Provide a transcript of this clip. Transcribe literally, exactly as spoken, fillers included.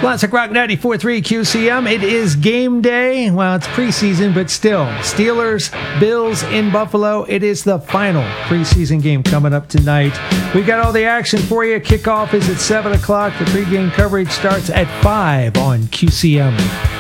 Classic Rock ninety-four point three Q C M. It is game day. Well, it's preseason, but still. Steelers, Bills in Buffalo. It is the final preseason game coming up tonight. We've got all the action for you. Kickoff is at seven o'clock. The pregame coverage starts at five on Q C M.